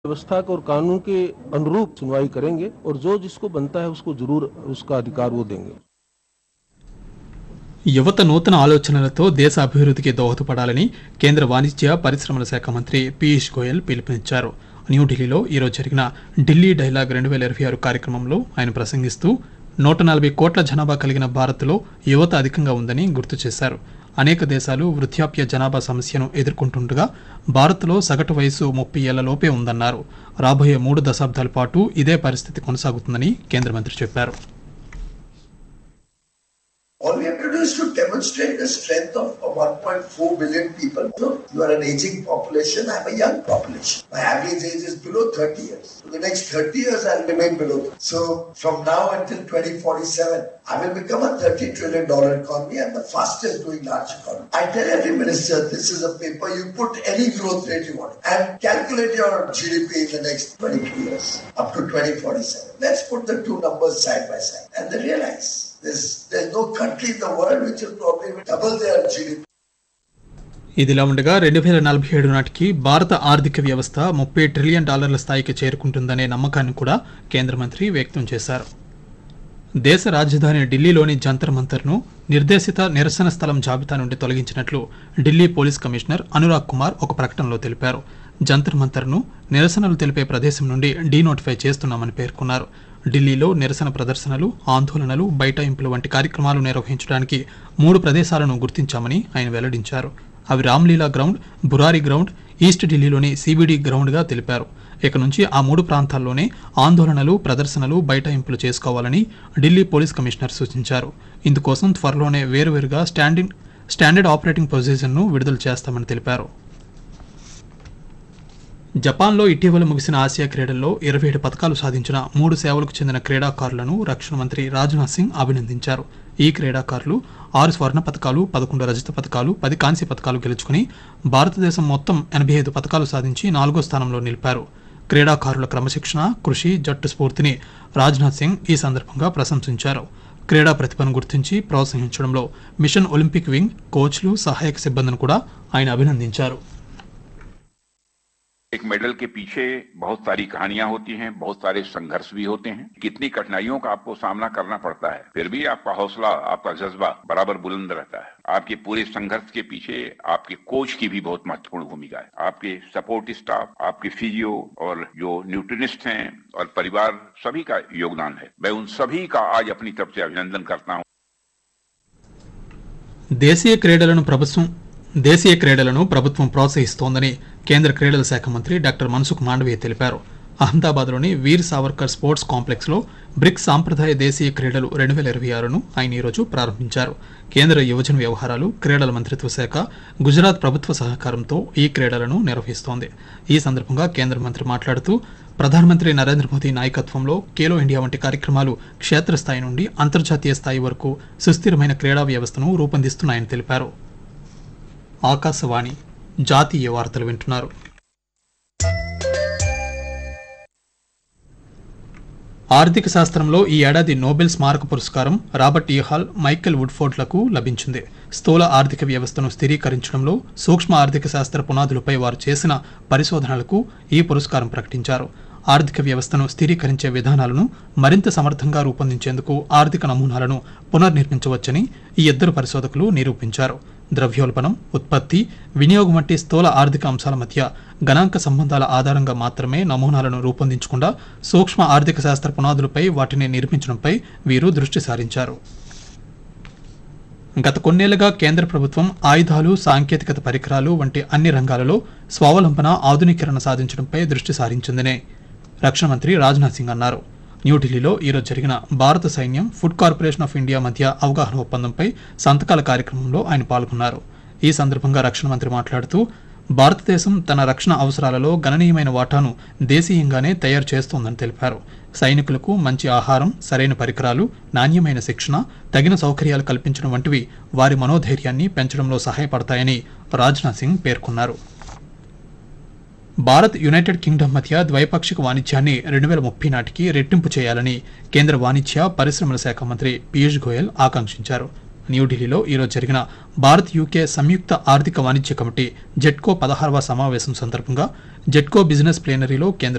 व्यवस्था और कानून के अनुरूप सुनवाई करेंगे और जो जिसको बनता है उसको जरूर उसका अधिकार वो देंगे। యువత నూతన ఆలోచనలతో దేశ అభివృద్ధికి దోహదపడాలని కేంద్ర వాణిజ్య పరిశ్రమల శాఖ మంత్రి పీయూష్ గోయల్ పిలుపునిచ్చారు. న్యూఢిల్లీలో ఈరోజు జరిగిన ఢిల్లీ డైలాగ్ 2026 కార్యక్రమంలో ఆయన ప్రసంగిస్తూ 140 కోట్ల జనాభా కలిగిన భారత్లో యువత అధికంగా ఉందని గుర్తు చేశారు. అనేక దేశాలు వృద్ధాప్య జనాభా సమస్యను ఎదుర్కొంటుండగా భారత్లో సగటు వయసు 30 ఏళ్ల లోపే ఉందన్నారు. రాబోయే 3 దశాబ్దాల పాటు ఇదే పరిస్థితి కొనసాగుతుందని కేంద్ర మంత్రి చెప్పారు. All we have to do is to demonstrate the strength of 1.4 billion people. So you are an aging population, I am a young population. My average age is below 30 years. For the next 30 years, I will remain below 30. So from now until 2047, I will become a $30 trillion economy and the fastest growing large economy. I tell every minister, this is a paper, you put any growth rate you want and calculate your GDP in the next 22 years up to 2047. Let's put the two numbers side by side and then realize there's no country in the world which will probably double their GDP. ఇదిలా ఉండగా 2047 నాటికి భారత ఆర్థిక వ్యవస్థ $30 trillion స్థాయికి చేరుకుంటుందనే నమ్మకాన్ని కూడా కేంద్ర మంత్రి వ్యక్తం చేశారు. దేశ రాజధాని ఢిల్లీలోని జంతర్ మంతర్ను నిర్దేశిత నిరసన స్థలం జాబితా నుండి తొలగించినట్లు ఢిల్లీ పోలీస్ కమిషనర్ అనురాగ్ కుమార్ ఒక ప్రకటనలో తెలిపారు. జంతర్ మంతర్ను నిరసనలు తెలిపే ప్రదేశం నుండి డీనోటిఫై చేస్తున్నామని పేర్కొన్నారు. ఢిల్లీలో నిరసన ప్రదర్శనలు, ఆందోళనలు, బైఠాయింపులు వంటి కార్యక్రమాలు నిర్వహించడానికి 3 ప్రదేశాలను గుర్తించామని ఆయన వెల్లడించారు. అవి Ramlila ground, Burari ground, east ఢిల్లీలోని సిబిడి గ్రౌండ్గా తెలిపారు. ఇక నుంచి ఆ 3 ప్రాంతాల్లోనే ఆందోళనలు, ప్రదర్శనలు, బైఠాయింపులు చేసుకోవాలని ఢిల్లీ పోలీస్ కమిషనర్ సూచించారు. ఇందుకోసం త్వరలోనే వేరువేరుగా స్టాండర్డ్ ఆపరేటింగ్ ప్రొసీజర్ను విడుదల చేస్తామని తెలిపారు. జపాన్లో ఇటీవల ముగిసిన ఆసియా క్రీడల్లో 27 పతకాలు సాధించిన 3 సేవలకు చెందిన క్రీడాకారులను రక్షణ మంత్రి రాజ్నాథ్ సింగ్ అభినందించారు. ఈ క్రీడాకారులు 6 స్వర్ణ పతకాలు, 11 రజత పతకాలు, 10 కాంస్య పతకాలు గెలుచుకుని భారతదేశం మొత్తం 85 పతకాలు సాధించి 4వ స్థానంలో నిలిపారు. క్రీడాకారుల క్రమశిక్షణ, కృషి, జట్టు స్ఫూర్తిని రాజ్నాథ్ సింగ్ ఈ సందర్భంగా ప్రశంసించారు. క్రీడా ప్రతిభను గుర్తించి ప్రోత్సహించడంలో మిషన్ ఒలింపిక్ వింగ్ కోచ్లు, సహాయక సిబ్బందిని కూడా ఆయన అభినందించారు. एक मेडल के पीछे बहुत सारी कहानियां होती हैं, बहुत सारे संघर्ष भी होते हैं, कितनी कठिनाइयों का आपको सामना करना पड़ता है, फिर भी आपका हौसला, आपका जज्बा बराबर बुलंद रहता है. आपके पूरे संघर्ष के पीछे आपके कोच की भी बहुत महत्वपूर्ण भूमिका है. आपके सपोर्ट स्टाफ, आपके फिजियो और जो न्यूट्रिनिस्ट हैं और परिवार, सभी का योगदान है. मैं उन सभी का आज अपनी तरफ से अभिनंदन करता हूँ. దేశీయ క్రీడలను ప్రభుత్వం ప్రోత్సహిస్తోందని కేంద్ర క్రీడల శాఖ మంత్రి డాక్టర్ మన్సుఖ్ మాండవీయ తెలిపారు. అహ్మదాబాద్లోని వీర్ సావర్కర్ స్పోర్ట్స్ కాంప్లెక్స్లో బ్రిక్స్ సాంప్రదాయ దేశీయ క్రీడలు 2026ను ఆయన ఈరోజు ప్రారంభించారు. కేంద్ర యువజన వ్యవహారాలు, క్రీడల మంత్రిత్వ శాఖ గుజరాత్ ప్రభుత్వ సహకారంతో ఈ క్రీడలను నిర్వహిస్తోంది. ఈ సందర్భంగా కేంద్ర మంత్రి మాట్లాడుతూ ప్రధానమంత్రి నరేంద్ర మోదీ నాయకత్వంలో ఖేలో ఇండియా వంటి కార్యక్రమాలు క్షేత్రస్థాయి నుండి అంతర్జాతీయ స్థాయి వరకు సుస్థిరమైన క్రీడా వ్యవస్థను రూపొందిస్తున్నాయని తెలిపారు. ఆకాశవాణి జాతీయ వార్తలు వింటున్నారు. ఆర్థిక శాస్త్రంలో ఈ ఏడాది నోబెల్ స్మారక పురస్కారం రాబర్ట్ ఈహాల్, మైకెల్ వుడ్ఫోర్డ్లకు లభించింది. స్థూల ఆర్థిక వ్యవస్థను స్థిరీకరించడంలో సూక్ష్మ ఆర్థిక శాస్త్ర పునాదులపై వారు చేసిన పరిశోధనలకు ఈ పురస్కారం ప్రకటించారు. ఆర్థిక వ్యవస్థను స్థిరీకరించే విధానాలను మరింత సమర్థంగా రూపొందించేందుకు ఆర్థిక నమూనాలను పునర్నిర్మించవచ్చని ఈ ఇద్దరు పరిశోధకులు నిరూపించారు. ద్రవ్యోల్బణం, ఉత్పత్తి, వినియోగం వంటి స్థూల ఆర్థిక అంశాల మధ్య గణాంక సంబంధాల ఆధారంగా మాత్రమే నమూనాలను రూపొందించకుండా సూక్ష్మ ఆర్థిక శాస్త్ర పునాదులపై వాటిని నిర్మించడంపై వీరు దృష్టి సారించారు. గత కొన్నేళ్లుగా కేంద్ర ప్రభుత్వం ఆయుధాలు, సాంకేతికత పరికరాలు వంటి అన్ని రంగాలలో స్వావలంబన, ఆధునీకరణ సాధించడంపై దృష్టి సారించిందని రక్షణ మంత్రి రాజ్నాథ్ సింగ్ అన్నారు. న్యూఢిల్లీలో ఈరోజు జరిగిన భారత సైన్యం, ఫుడ్ కార్పొరేషన్ ఆఫ్ ఇండియా మధ్య అవగాహన ఒప్పందంపై సంతకాల కార్యక్రమంలో ఆయన పాల్గొన్నారు. ఈ సందర్భంగా రక్షణ మంత్రి మాట్లాడుతూ భారతదేశం తన రక్షణ అవసరాలలో గణనీయమైన వాటాను దేశీయంగానే తయారు చేస్తోందని తెలిపారు. సైనికులకు మంచి ఆహారం, సరైన పరికరాలు, నాణ్యమైన శిక్షణ, తగిన సౌకర్యాలు కల్పించడం వంటివి వారి మనోధైర్యాన్ని పెంచడంలో సహాయపడతాయని రాజ్నాథ్ సింగ్ పేర్కొన్నారు. భారత్, యునైటెడ్ కింగ్డమ్ మధ్య ద్వైపాక్షిక వాణిజ్యాన్ని 2030 నాటికి రెట్టింపు చేయాలని కేంద్ర వాణిజ్య పరిశ్రమల శాఖ మంత్రి పీయూష్ గోయల్ ఆకాంక్షించారు. న్యూఢిల్లీలో ఈరోజు జరిగిన భారత్ యూకే సంయుక్త ఆర్థిక వాణిజ్య కమిటీ జెట్కో 16వ సమావేశం సందర్భంగా జెట్కో బిజినెస్ ప్లేనరీలో కేంద్ర